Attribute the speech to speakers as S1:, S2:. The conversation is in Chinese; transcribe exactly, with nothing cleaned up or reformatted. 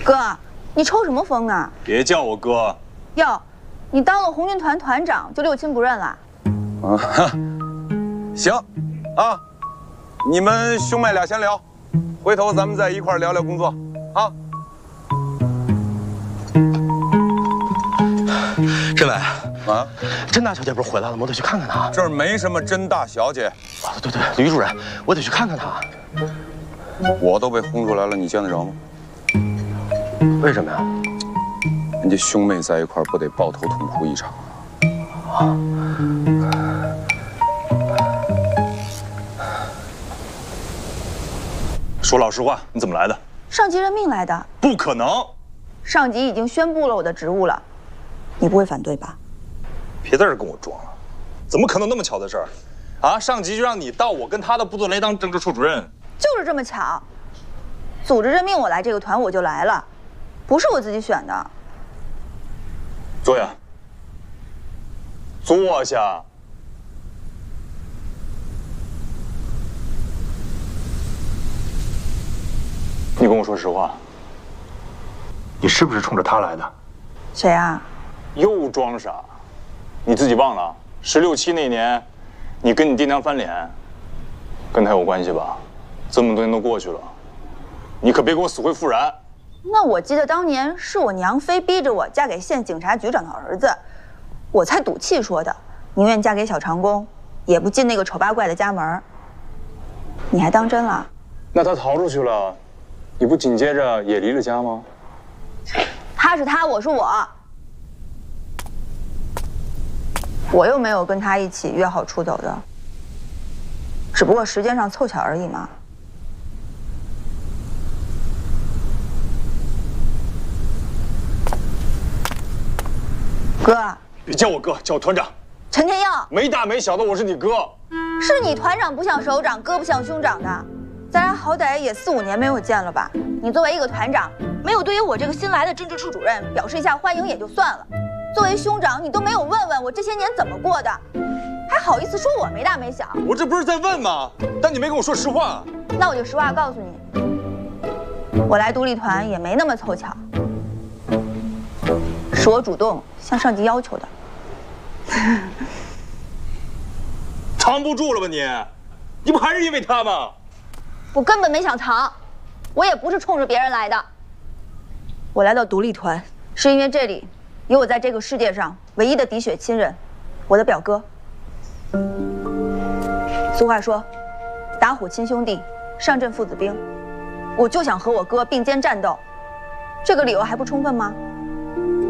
S1: 哥，你抽什么风呢？
S2: 别叫我哥。
S1: 哟，你当了红军团团长就六亲不认了？
S2: 啊，行，啊，你们兄妹俩先聊，回头咱们再一块儿聊聊工作，啊。
S3: 政委
S2: 啊，
S3: 甄大小姐不是回来了吗？我得去看看她。
S2: 这儿没什么甄大小姐。
S3: 啊，对对，吕主任，我得去看看她。
S2: 我都被轰出来了，你见得着吗？
S3: 为什么呀？
S2: 人家兄妹在一块儿，不得抱头痛哭一场啊！
S4: 说老实话，你怎么来的？
S1: 上级任命来的。
S4: 不可能！
S1: 上级已经宣布了我的职务了，你不会反对吧？
S4: 别在这跟我装了，怎么可能那么巧的事儿？啊，上级就让你到我跟他的部队来当政治处主任，
S1: 就是这么巧。组织任命我来这个团，我就来了，不是我自己选的。
S4: 坐下，坐下。你跟我说实话，你是不是冲着他来的？
S1: 谁啊？
S4: 又装傻？你自己忘了？十六七那年，你跟你爹娘翻脸，跟他有关系吧？这么多年都过去了，你可别给我死灰复燃。
S1: 那我记得当年是我娘非逼着我嫁给县警察局长的儿子，我才赌气说的，宁愿嫁给小长工，也不进那个丑八怪的家门。你还当真了？
S4: 那他逃出去了，你不紧接着也离了家吗？
S1: 他是他，我是我，我又没有跟他一起约好出走的，只不过时间上凑巧而已嘛。哥，
S4: 别叫我哥，叫我团长。
S1: 陈天耀，
S4: 没大没小的，我是你哥。
S1: 是你团长不像首长，哥不像兄长的，咱俩好歹也四五年没有见了吧？你作为一个团长，没有对于我这个新来的政治处主任表示一下欢迎也就算了，作为兄长，你都没有问问我这些年怎么过的，还好意思说我没大没小？
S4: 我这不是在问吗？但你没跟我说实话。
S1: 那我就实话告诉你，我来独立团也没那么凑巧，是我主动向上级要求的。
S4: 藏不住了吧你？你不还是因为他吗？
S1: 我根本没想藏，我也不是冲着别人来的。我来到独立团，是因为这里有我在这个世界上唯一的滴血亲人，我的表哥。俗话说，打虎亲兄弟，上阵父子兵。我就想和我哥并肩战斗，这个理由还不充分吗？